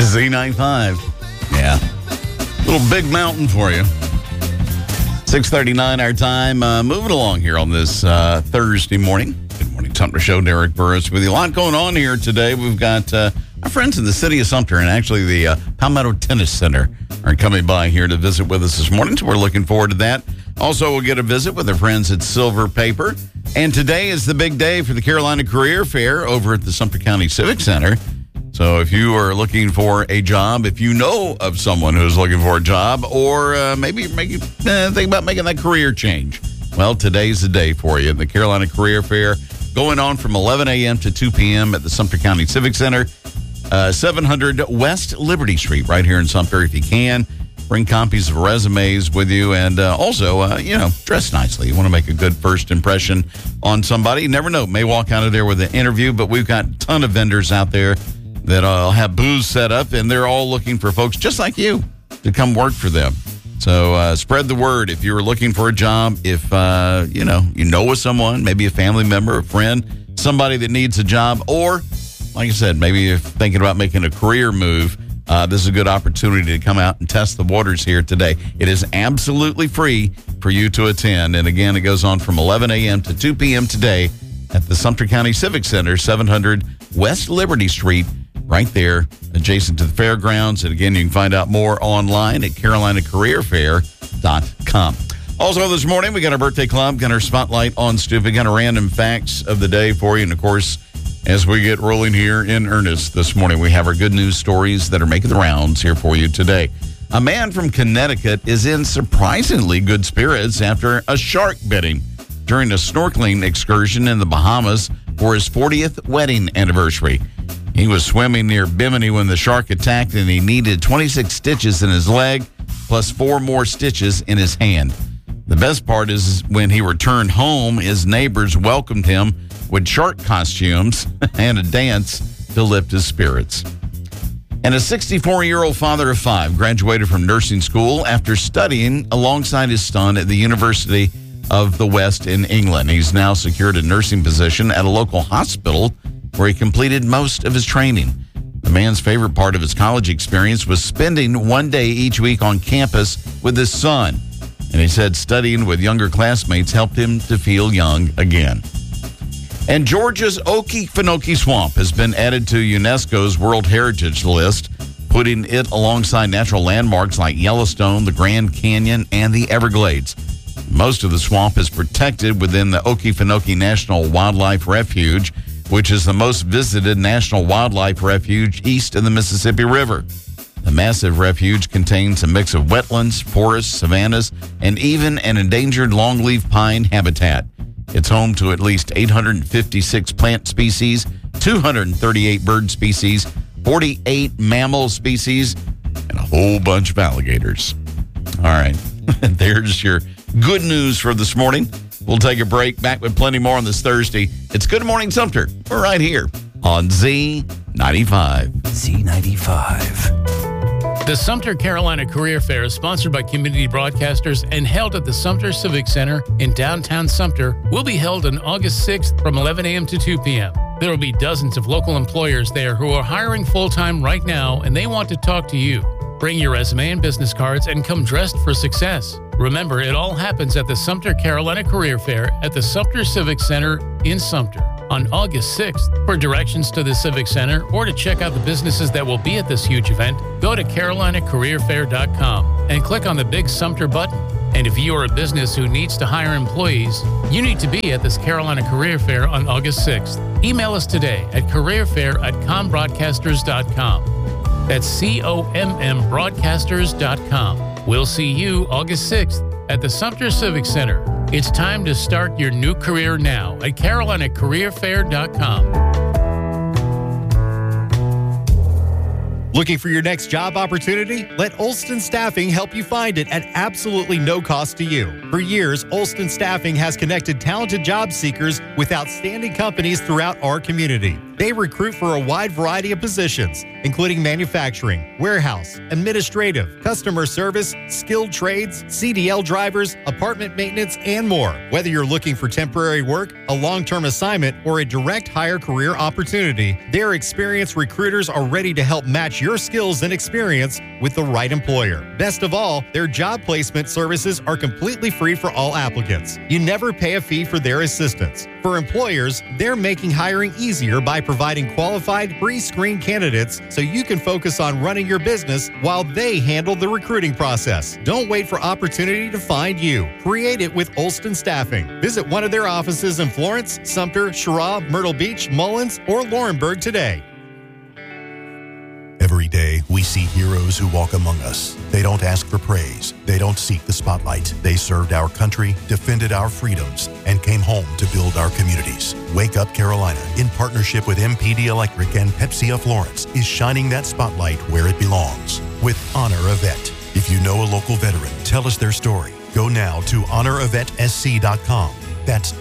Z95. Yeah. Little big mountain for you. 6:39 our time. Moving along here on this Thursday morning. Good morning, Sumter Show. Derek Burris with you. A lot going on here today. We've got our friends in the city of Sumter and actually the Palmetto Tennis Center are coming by here to visit with us this morning. So we're looking forward to that. Also, we'll get a visit with our friends at Silver Paper. And today is the big day for the Carolina Career Fair over at the Sumter County Civic Center. So if you are looking for a job, if you know of someone who's looking for a job, or maybe think about making that career change, well, today's the day for you. The Carolina Career Fair going on from 11 a.m. to 2 p.m. at the Sumter County Civic Center, 700 West Liberty Street, right here in Sumter. If you can, bring copies of resumes with you, and also, dress nicely. You want to make a good first impression on somebody. You never know, may walk out of there with an interview, but we've got a ton of vendors out there that have booths set up, and they're all looking for folks just like you to come work for them. So spread the word if you're looking for a job. If you know of someone, maybe a family member, a friend, somebody that needs a job, or like I said, maybe you're thinking about making a career move. This is a good opportunity to come out and test the waters here today. It is absolutely free for you to attend. And again, it goes on from 11 a.m. to 2 p.m. today at the Sumter County Civic Center, 700 West Liberty Street, right there adjacent to the fairgrounds. And again, you can find out more online at carolinacareerfair.com. Also this morning, we got our birthday club, got our spotlight on Stupid, got our random facts of the day for you. And of course, as we get rolling here in earnest this morning, we have our good news stories that are making the rounds here for you today. A man from Connecticut is in surprisingly good spirits after a shark bit him during a snorkeling excursion in the Bahamas for his 40th wedding anniversary. He was swimming near Bimini when the shark attacked, and he needed 26 stitches in his leg, plus 4 more stitches in his hand. The best part is when he returned home, his neighbors welcomed him with shark costumes and a dance to lift his spirits. And a 64-year-old father of 5 graduated from nursing school after studying alongside his son at the University of the West in England. He's now secured a nursing position at a local hospital where he completed most of his training. The man's favorite part of his college experience was spending one day each week on campus with his son. And he said studying with younger classmates helped him to feel young again. And Georgia's Okefenokee Swamp has been added to UNESCO's World Heritage List, putting it alongside natural landmarks like Yellowstone, the Grand Canyon, and the Everglades. Most of the swamp is protected within the Okefenokee National Wildlife Refuge, which is the most visited national wildlife refuge east of the Mississippi River. The massive refuge contains a mix of wetlands, forests, savannas, and even an endangered longleaf pine habitat. It's home to at least 856 plant species, 238 bird species, 48 mammal species, and a whole bunch of alligators. All right, there's your good news for this morning. We'll take a break. Back with plenty more on this Thursday. It's Good Morning Sumter. We're right here on Z95. Z95. The Sumter Carolina Career Fair is sponsored by Community Broadcasters and held at the Sumter Civic Center in downtown Sumter. Will be held on August 6th from 11 a.m. to 2 p.m. There will be dozens of local employers there who are hiring full-time right now, and they want to talk to you. Bring your resume and business cards and come dressed for success. Remember, it all happens at the Sumter Carolina Career Fair at the Sumter Civic Center in Sumter on August 6th. For directions to the Civic Center or to check out the businesses that will be at this huge event, go to carolinacareerfair.com and click on the big Sumter button. And if you are a business who needs to hire employees, you need to be at this Carolina Career Fair on August 6th. Email us today at careerfair@combroadcasters.com. That's COMM We'll see you August 6th at the Sumter Civic Center. It's time to start your new career now at carolinacareerfair.com. Looking for your next job opportunity? Let Olston Staffing help you find it at absolutely no cost to you. For years, Olston Staffing has connected talented job seekers with outstanding companies throughout our community. They recruit for a wide variety of positions, including manufacturing, warehouse, administrative, customer service, skilled trades, CDL drivers, apartment maintenance, and more. Whether you're looking for temporary work, a long-term assignment, or a direct hire career opportunity, their experienced recruiters are ready to help match your skills and experience with the right employer. Best of all, their job placement services are completely free for all applicants. You never pay a fee for their assistance. For employers, they're making hiring easier by providing qualified, pre-screened candidates so you can focus on running your business while they handle the recruiting process. Don't wait for opportunity to find you. Create it with Olston Staffing. Visit one of their offices in Florence, Sumter, Sherrod, Myrtle Beach, Mullins, or Laurinburg today. Every day, we see heroes who walk among us. They don't ask for praise. They don't seek the spotlight. They served our country, defended our freedoms, and came home to build our communities. Wake Up Carolina, in partnership with MPD Electric and Pepsi of Florence, is shining that spotlight where it belongs with Honor a Vet. If you know a local veteran, tell us their story. Go now to honoravetsc.com. That's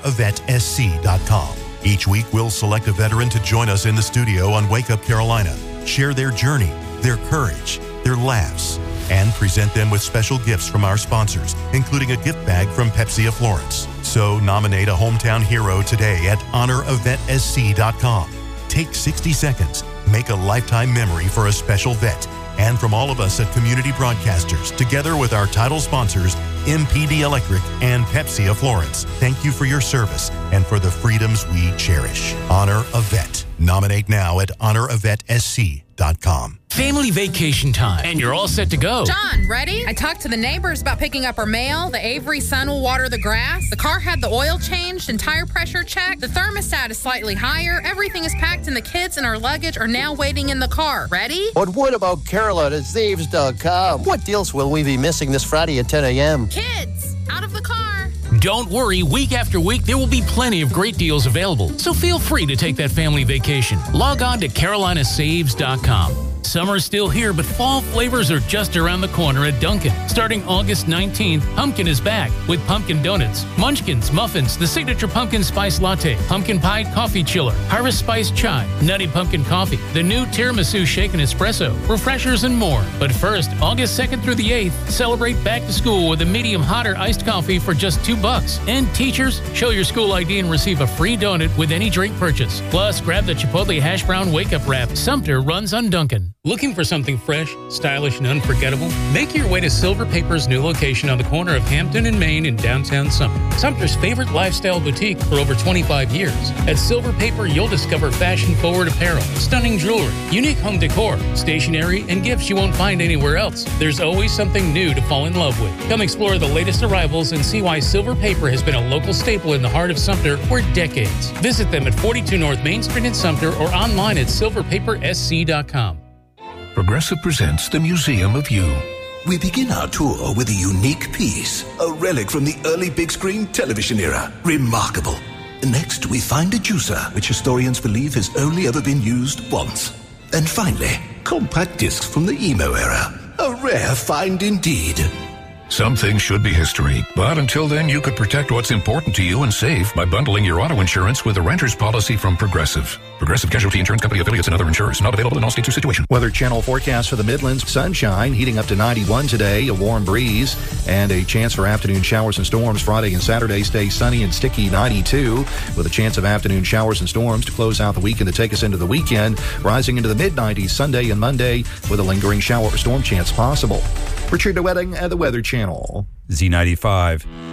honoravetsc.com. Each week, we'll select a veteran to join us in the studio on Wake Up Carolina. Share their journey, their courage, their laughs, and present them with special gifts from our sponsors, including a gift bag from Pepsi of Florence. So nominate a hometown hero today at honoravetsc.com. Take 60 seconds. Make a lifetime memory for a special vet. And from all of us at Community Broadcasters, together with our title sponsors, MPD Electric and Pepsi of Florence, thank you for your service and for the freedoms we cherish. Honor a Vet. Nominate now at honoravetsc.com. Family vacation time, and you're all set to go. John, ready? I talked to the neighbors about picking up our mail. The Avery son will water the grass. The car had the oil changed and tire pressure checked. The thermostat is slightly higher. Everything is packed, and the kids and our luggage are now waiting in the car. Ready? But what about Carolina Zaves.com? What deals will we be missing this Friday at 10 a.m.? Kids, out of the car. Don't worry, week after week, there will be plenty of great deals available. So feel free to take that family vacation. Log on to carolinasaves.com. Summer's still here, but fall flavors are just around the corner at Dunkin'. Starting August 19th, Pumpkin is back with pumpkin donuts, munchkins, muffins, the signature pumpkin spice latte, pumpkin pie coffee chiller, harvest spice chai, nutty pumpkin coffee, the new tiramisu shaken espresso, refreshers, and more. But first, August 2nd through the 8th, celebrate back to school with a medium hotter iced coffee for just $2. And teachers, show your school ID and receive a free donut with any drink purchase. Plus, grab the Chipotle hash brown wake-up wrap. Sumter runs on Dunkin'. Looking for something fresh, stylish, and unforgettable? Make your way to Silver Paper's new location on the corner of Hampton and Main in downtown Sumter. Sumter's favorite lifestyle boutique for over 25 years. At Silver Paper, you'll discover fashion-forward apparel, stunning jewelry, unique home decor, stationery, and gifts you won't find anywhere else. There's always something new to fall in love with. Come explore the latest arrivals and see why Silver Paper has been a local staple in the heart of Sumter for decades. Visit them at 42 North Main Street in Sumter or online at silverpapersc.com. Progressive presents the Museum of You. We begin our tour with a unique piece, a relic from the early big screen television era. Remarkable. Next, we find a juicer, which historians believe has only ever been used once. And finally, compact discs from the emo era. A rare find indeed. Some things should be history, but until then, you could protect what's important to you and save by bundling your auto insurance with a renter's policy from Progressive. Progressive Casualty Insurance Company affiliates and other insurers. Not available in all states or situations. Weather Channel forecast for the Midlands. Sunshine heating up to 91 today, a warm breeze, and a chance for afternoon showers and storms. Friday and Saturday stay sunny and sticky, 92, with a chance of afternoon showers and storms to close out the weekend to take us into the weekend, rising into the mid-90s Sunday and Monday with a lingering shower or storm chance possible. Richard DeWetting at the Weather Channel. Z95.